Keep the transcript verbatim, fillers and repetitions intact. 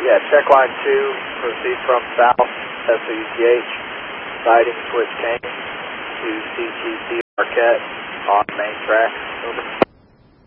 Yeah, check line two, proceed from south, S O U T H, siding switch Kane to C T C Marquette on main track. Over.